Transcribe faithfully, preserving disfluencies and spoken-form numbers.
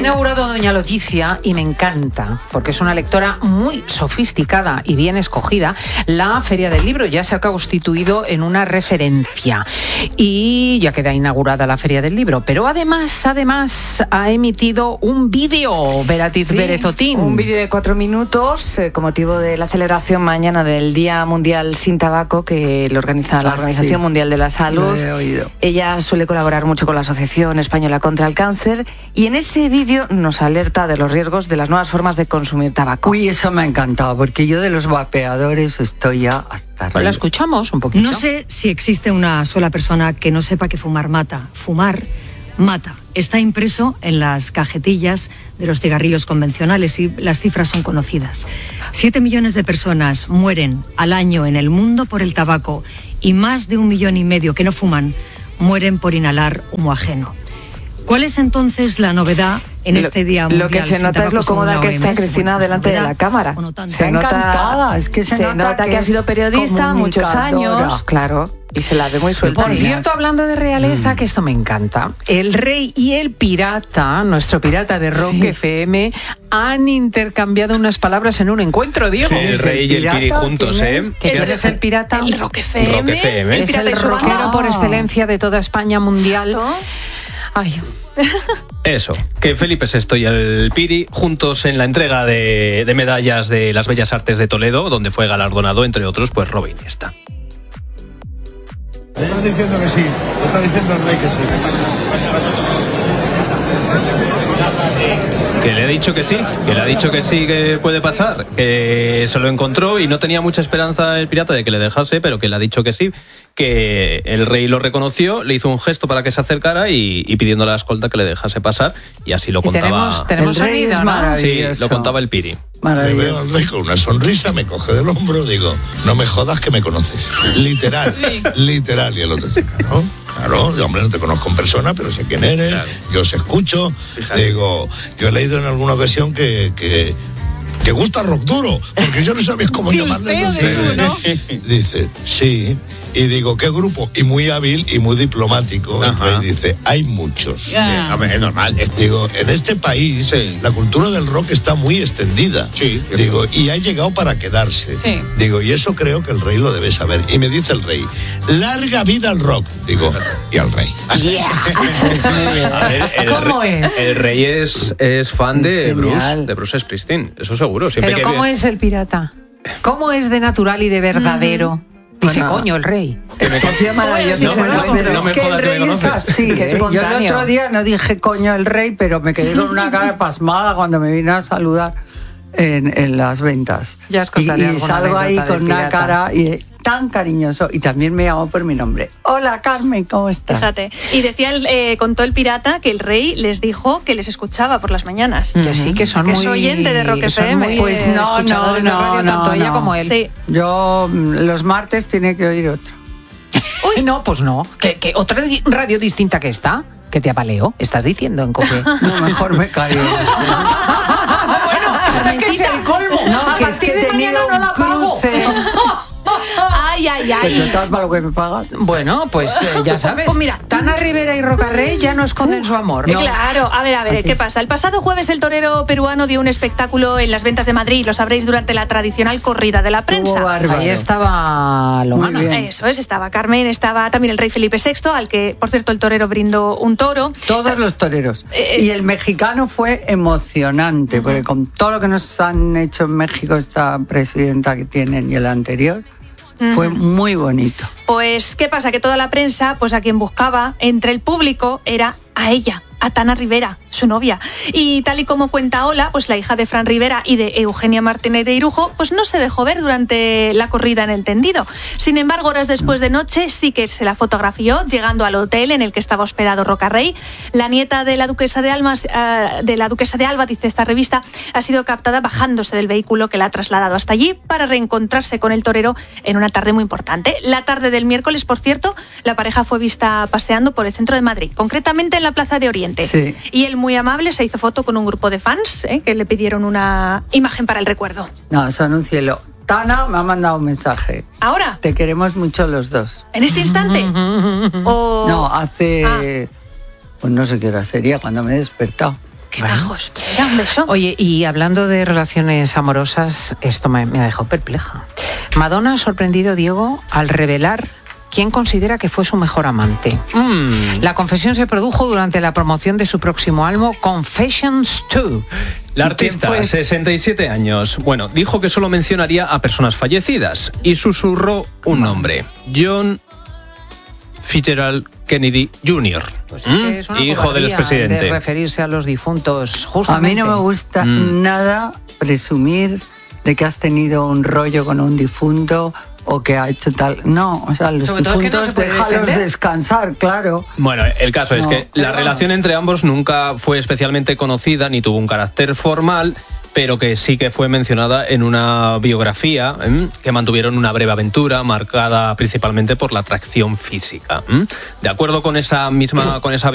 inaugurado doña Leticia y me encanta, porque es una lectora muy sofisticada y bien escogida. La Feria del Libro ya se ha constituido en una referencia y ya queda inaugurada la Feria del Libro, pero además, además ha emitido un vídeo, Beatriz sí, Berezotín. Un vídeo de cuatro minutos eh, con motivo de la celebración mañana del Día Mundial Sin Tabaco que lo organiza la ah, Organización sí. Mundial de la Salud. Lo he oído. Ella suele colaborar mucho con la Asociación Española contra el Cáncer y en ese vídeo nos alerta de los riesgos de las nuevas formas de consumir tabaco. Uy, eso me ha encantado, porque yo de los vapeadores estoy ya hasta arriba. Pues la escuchamos un poquito. No sé si existe una sola persona que no sepa que fumar mata. Fumar mata. Está impreso en las cajetillas de los cigarrillos convencionales y las cifras son conocidas. Siete millones de personas mueren al año en el mundo por el tabaco y más de un millón y medio que no fuman mueren por inhalar humo ajeno. ¿Cuál es entonces la novedad en lo, este Día Mundial? Lo que se nota es lo cómoda que está Cristina bueno, delante novedad, de la cámara. no tanto. Se nota, encantada, es que se, se nota, nota que, que ha sido periodista muchos años, claro, y se la ve muy suelta. Por cierto, hablando de realeza, mm. que esto me encanta, el rey y el pirata, nuestro pirata de Rock sí. F M, han intercambiado unas palabras en un encuentro, Diego. Sí, el rey y el piri juntos, ¿eh? ¿Quién es el pirata? El Rock F M. Rock F M. Es el rockero por excelencia de toda España mundial. Ay... Eso, que Felipe sexto y el Piri juntos en la entrega de, de medallas de las Bellas Artes de Toledo, donde fue galardonado, entre otros, pues Robin Iniesta. Estás diciendo que sí, te está diciendo el rey que sí. Que le ha dicho que sí, que le ha dicho que sí que puede pasar, que se lo encontró y no tenía mucha esperanza el pirata de que le dejase, pero que le ha dicho que sí, que el rey lo reconoció, le hizo un gesto para que se acercara y, y pidiendo a la escolta que le dejase pasar y así lo contaba. Tenemos, tenemos el rey sonido, es ¿no? Sí, lo contaba el Piri. Le veo al rey con una sonrisa, me coge del hombro, digo, no me jodas que me conoces. Literal, sí. literal. Y el otro dice, claro, claro, de hombre no te conozco en persona, pero sé quién eres, claro. yo os escucho. Fíjate. Digo, yo he leído en alguna ocasión que... que que gusta rock duro, porque yo no sabía cómo sí, llamarle. Usted, ¿no? Dice, sí. Y digo, ¿qué grupo? Y muy hábil y muy diplomático. El rey dice, hay muchos. Yeah. Sí, a ver, es normal. Digo, en este país sí. la cultura del rock está muy extendida. Sí, digo, y ha llegado para quedarse. Sí. Digo, y eso creo que el rey lo debe saber. Y me dice el rey, larga vida al rock. Digo, y al rey. Yeah. A ver, el, ¿Cómo es? El rey es, es fan de Bruce, de Bruce Springsteen, eso seguro. Siempre Pero que ¿cómo bien. es el pirata? ¿Cómo es de natural y de verdadero? Mm. Dice, bueno, coño, el rey. Que me parecía maravilloso. No, no, pero no es me que el rey es así. ¿eh? Yo el otro día no dije coño el rey, pero me quedé con una cara pasmada cuando me vine a saludar en, en las ventas. Ya os y, y salgo ahí con una cara y, tan cariñoso y también me llamó por mi nombre. Hola Carmen, ¿cómo estás? Fíjate. Y decía, el, eh, contó el pirata que el rey les dijo que les escuchaba por las mañanas. Que sí, que son que muy... es oyente de Rock F M. Muy, pues no, no, no, radio, no, tanto no. ella como él. Sí. Yo los martes tiene que oír otro. Uy, no, pues no. ¿Que, que otra radio distinta que esta? Que te apaleo, estás diciendo en Cope. No, mejor me callo. Bueno, es que es el colmo. No, a que es que he tenido no un cruce. Ay, ay, ay. Que total para lo que me pagan. Bueno, pues eh, ya sabes. Pues mira, Tana Rivera y Rocarrey ya no esconden uh, su amor. No. Claro, a ver, a ver, Aquí. ¿qué pasa? El pasado jueves el torero peruano dio un espectáculo en las ventas de Madrid, lo sabréis, durante la tradicional corrida de la prensa. Ahí estaba Lomana. Eso es, estaba Carmen, estaba también el rey Felipe sexto, al que, por cierto, el torero brindó un toro. Todos los toreros. Eh, y el mexicano fue emocionante, uh-huh. porque con todo lo que nos han hecho en México esta presidenta que tienen y el anterior, Uh-huh. fue muy bonito. Pues, ¿qué pasa? Que toda la prensa, pues a quien buscaba entre el público era a ella, a Tana Rivera, su novia. Y tal y como cuenta Ola, pues la hija de Fran Rivera y de Eugenia Martínez de Irujo, pues no se dejó ver durante la corrida en el tendido. Sin embargo, horas después de noche sí que se la fotografió llegando al hotel en el que estaba hospedado Rocarrey. La nieta de la duquesa de Alba, uh, de la duquesa de Alba, dice esta revista, ha sido captada bajándose del vehículo que la ha trasladado hasta allí para reencontrarse con el torero en una tarde muy importante. La tarde del miércoles, por cierto, la pareja fue vista paseando por el centro de Madrid, concretamente en la Plaza de Oriente. Sí. Y él, muy amable, se hizo foto con un grupo de fans ¿eh? que le pidieron una imagen para el recuerdo. No, son un cielo. Tana me ha mandado un mensaje. ¿Ahora? Te queremos mucho los dos. ¿En este instante? ¿O... No, hace... Ah. Pues no sé qué hora sería cuando me he despertado. Qué bajos. Mira, un beso. Oye, y hablando de relaciones amorosas, esto me, me ha dejado perpleja. Madonna ha sorprendido a Diego al revelar quién considera que fue su mejor amante. Mm. La confesión se produjo durante la promoción de su próximo álbum, Confessions dos. La artista, sesenta y siete años, bueno, dijo que solo mencionaría a personas fallecidas y susurró un nombre, John Fitzgerald Kennedy junior, Pues ese es una hijo del expresidente. De referirse a los difuntos, A justamente. mí no me gusta Mm. nada presumir de que has tenido un rollo con un difunto o que ha hecho tal. No, o sea, los Sobre todo es que no difuntos se puede déjalos defender. descansar, claro. Bueno, el caso es No, que la pero relación vamos. entre ambos nunca fue especialmente conocida ni tuvo un carácter formal, pero que sí que fue mencionada en una biografía ¿eh? que mantuvieron una breve aventura marcada principalmente por la atracción física. ¿eh? De acuerdo con esa misma con esa